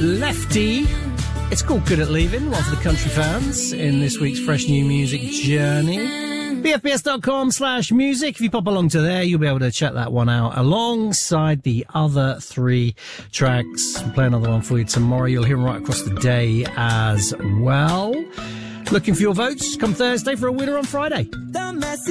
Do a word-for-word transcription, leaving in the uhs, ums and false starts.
Lefty. It's called Good at Leaving, one for the country fans in this week's Fresh New Music journey. bfbs.com slash music. If you pop along to there, you'll be able to check that one out alongside the other three tracks. We'll play another one for you tomorrow. You'll hear them right across the day as well. Looking for your votes come Thursday for a winner on Friday.